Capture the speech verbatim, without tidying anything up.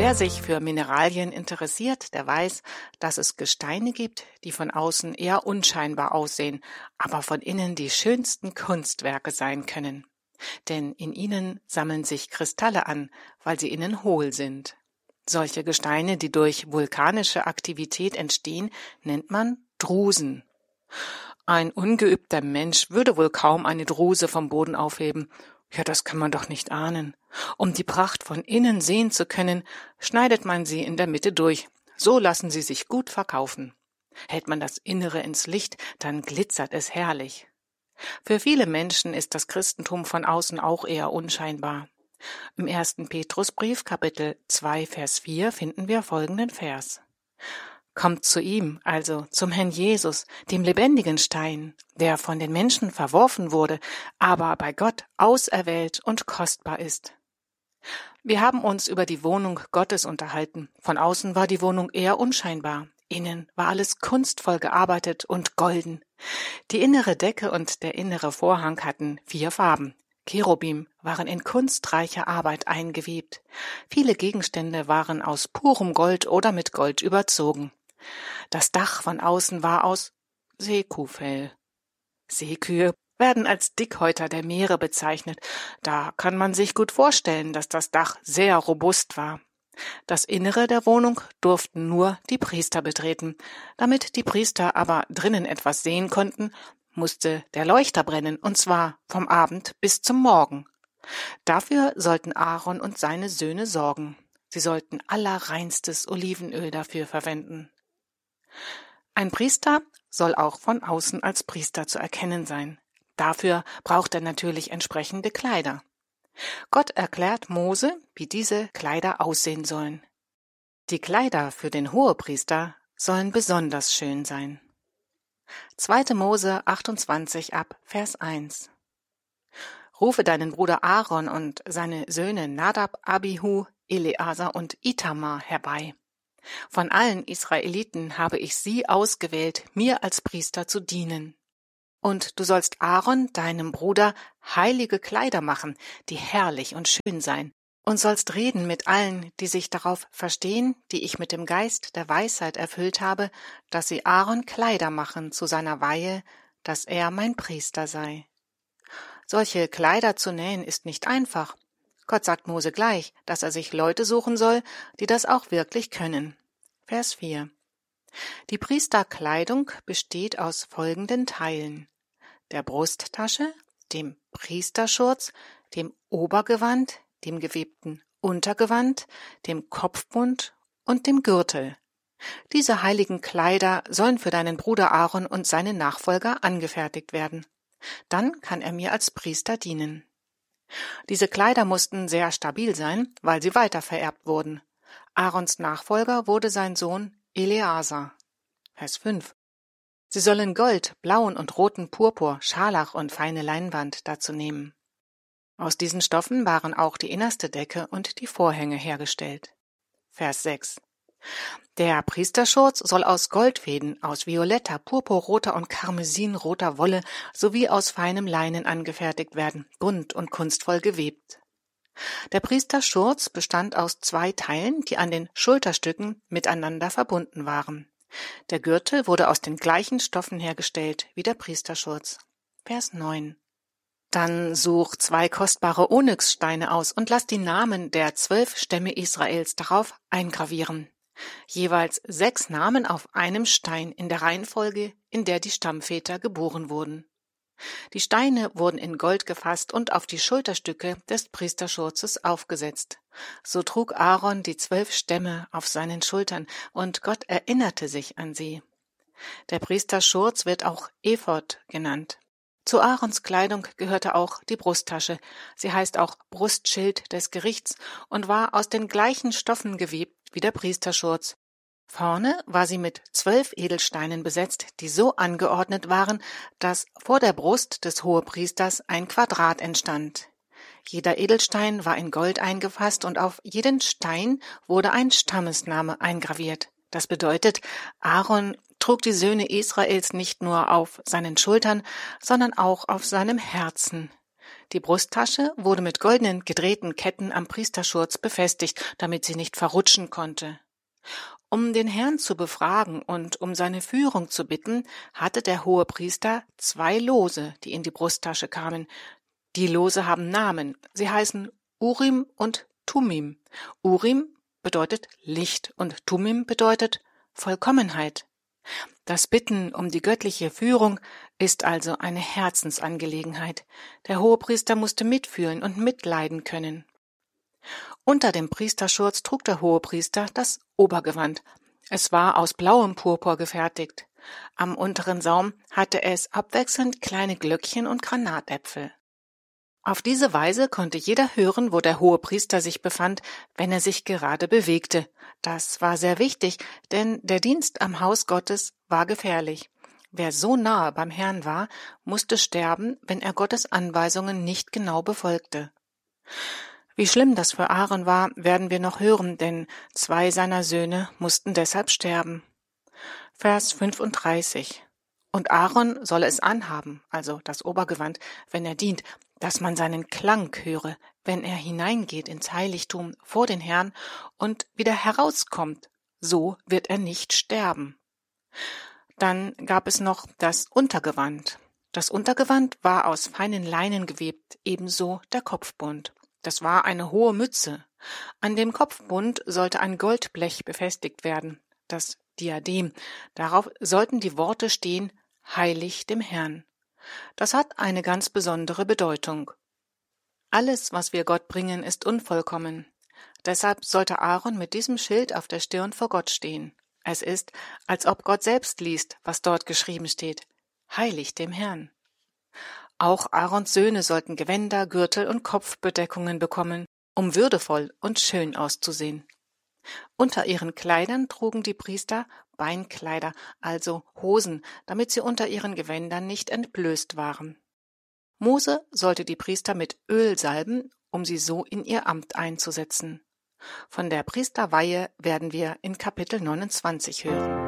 Wer sich für Mineralien interessiert, der weiß, dass es Gesteine gibt, die von außen eher unscheinbar aussehen, aber von innen die schönsten Kunstwerke sein können. Denn in ihnen sammeln sich Kristalle an, weil sie innen hohl sind. Solche Gesteine, die durch vulkanische Aktivität entstehen, nennt man Drusen. Ein ungeübter Mensch würde wohl kaum eine Druse vom Boden aufheben. Ja, das kann man doch nicht ahnen. Um die Pracht von innen sehen zu können, schneidet man sie in der Mitte durch. So lassen sie sich gut verkaufen. Hält man das Innere ins Licht, dann glitzert es herrlich. Für viele Menschen ist das Christentum von außen auch eher unscheinbar. Im ersten Petrusbrief, Kapitel zwei, Vers vier, finden wir folgenden Vers. Kommt zu ihm, also zum Herrn Jesus, dem lebendigen Stein, der von den Menschen verworfen wurde, aber bei Gott auserwählt und kostbar ist. Wir haben uns über die Wohnung Gottes unterhalten. Von außen war die Wohnung eher unscheinbar. Innen war alles kunstvoll gearbeitet und golden. Die innere Decke und der innere Vorhang hatten vier Farben. Cherubim waren in kunstreicher Arbeit eingewebt. Viele Gegenstände waren aus purem Gold oder mit Gold überzogen. Das Dach von außen war aus Seekuhfell. Seekühe werden als Dickhäuter der Meere bezeichnet. Da kann man sich gut vorstellen, dass das Dach sehr robust war. Das Innere der Wohnung durften nur die Priester betreten. Damit die Priester aber drinnen etwas sehen konnten, musste der Leuchter brennen, und zwar vom Abend bis zum Morgen. Dafür sollten Aaron und seine Söhne sorgen. Sie sollten allerreinstes Olivenöl dafür verwenden. Ein Priester soll auch von außen als Priester zu erkennen sein. Dafür braucht er natürlich entsprechende Kleider. Gott erklärt Mose, wie diese Kleider aussehen sollen. Die Kleider für den Hohepriester sollen besonders schön sein. zweiter Mose achtundzwanzig ab Vers eins. Rufe deinen Bruder Aaron und seine Söhne Nadab, Abihu, Eleazar und Itamar herbei. Von allen Israeliten habe ich sie ausgewählt, mir als Priester zu dienen. Und du sollst Aaron, deinem Bruder, heilige Kleider machen, die herrlich und schön sein, und sollst reden mit allen, die sich darauf verstehen, die ich mit dem Geist der Weisheit erfüllt habe, dass sie Aaron Kleider machen zu seiner Weihe, dass er mein Priester sei. Solche Kleider zu nähen ist nicht einfach. Gott sagt Mose gleich, dass er sich Leute suchen soll, die das auch wirklich können. Vers vier. Die Priesterkleidung besteht aus folgenden Teilen: der Brusttasche, dem Priesterschurz, dem Obergewand, dem gewebten Untergewand, dem Kopfbund und dem Gürtel. Diese heiligen Kleider sollen für deinen Bruder Aaron und seine Nachfolger angefertigt werden. Dann kann er mir als Priester dienen. Diese Kleider mussten sehr stabil sein, weil sie weitervererbt wurden. Aarons Nachfolger wurde sein Sohn Eleazar. Vers fünf. Sie sollen Gold, blauen und roten Purpur, Scharlach und feine Leinwand dazu nehmen. Aus diesen Stoffen waren auch die innerste Decke und die Vorhänge hergestellt. Vers sechs. Der Priesterschurz soll aus Goldfäden, aus violetter, purpurroter und karmesinroter Wolle sowie aus feinem Leinen angefertigt werden, bunt und kunstvoll gewebt. Der Priesterschurz bestand aus zwei Teilen, die an den Schulterstücken miteinander verbunden waren. Der Gürtel wurde aus den gleichen Stoffen hergestellt wie der Priesterschurz. Vers neun. Dann such zwei kostbare Onyxsteine aus und lass die Namen der zwölf Stämme Israels darauf eingravieren. Jeweils sechs Namen auf einem Stein in der Reihenfolge, in der die Stammväter geboren wurden. Die Steine wurden in Gold gefasst und auf die Schulterstücke des Priesterschurzes aufgesetzt. So trug Aaron die zwölf Stämme auf seinen Schultern, und Gott erinnerte sich an sie. Der Priesterschurz wird auch Ephod genannt. Zu Aarons Kleidung gehörte auch die Brusttasche. Sie heißt auch Brustschild des Gerichts und war aus den gleichen Stoffen gewebt wie der Priesterschurz. Vorne war sie mit zwölf Edelsteinen besetzt, die so angeordnet waren, dass vor der Brust des Hohepriesters ein Quadrat entstand. Jeder Edelstein war in Gold eingefasst und auf jeden Stein wurde ein Stammesname eingraviert. Das bedeutet, Aaron trug die Söhne Israels nicht nur auf seinen Schultern, sondern auch auf seinem Herzen. Die Brusttasche wurde mit goldenen gedrehten Ketten am Priesterschurz befestigt, damit sie nicht verrutschen konnte. Um den Herrn zu befragen und um seine Führung zu bitten, hatte der Hohepriester zwei Lose, die in die Brusttasche kamen. Die Lose haben Namen. Sie heißen Urim und Tumim. Urim bedeutet Licht und Tumim bedeutet Vollkommenheit. Das Bitten um die göttliche Führung ist also eine Herzensangelegenheit. Der Hohepriester musste mitfühlen und mitleiden können. Unter dem Priesterschurz trug der Hohepriester das Obergewand. Es war aus blauem Purpur gefertigt. Am unteren Saum hatte es abwechselnd kleine Glöckchen und Granatäpfel. Auf diese Weise konnte jeder hören, wo der Hohepriester sich befand, wenn er sich gerade bewegte. Das war sehr wichtig, denn der Dienst am Haus Gottes war gefährlich. Wer so nahe beim Herrn war, musste sterben, wenn er Gottes Anweisungen nicht genau befolgte. Wie schlimm das für Aaron war, werden wir noch hören, denn zwei seiner Söhne mussten deshalb sterben. Vers fünfunddreißig. Und Aaron solle es anhaben, also das Obergewand, wenn er dient, dass man seinen Klang höre, wenn er hineingeht ins Heiligtum vor den Herrn und wieder herauskommt, so wird er nicht sterben. Dann gab es noch das Untergewand. Das Untergewand war aus feinen Leinen gewebt, ebenso der Kopfbund. Das war eine hohe Mütze. An dem Kopfbund sollte ein Goldblech befestigt werden, das Diadem. Darauf sollten die Worte stehen, heilig dem Herrn. Das hat eine ganz besondere Bedeutung. Alles, was wir Gott bringen, ist unvollkommen. Deshalb sollte Aaron mit diesem Schild auf der Stirn vor Gott stehen. Es ist, als ob Gott selbst liest, was dort geschrieben steht. Heilig dem Herrn. Auch Aarons Söhne sollten Gewänder, Gürtel und Kopfbedeckungen bekommen, um würdevoll und schön auszusehen. Unter ihren Kleidern trugen die Priester Beinkleider, also Hosen, damit sie unter ihren Gewändern nicht entblößt waren. Mose sollte die Priester mit Öl salben, um sie so in ihr Amt einzusetzen. Von der Priesterweihe werden wir in Kapitel neunundzwanzig hören.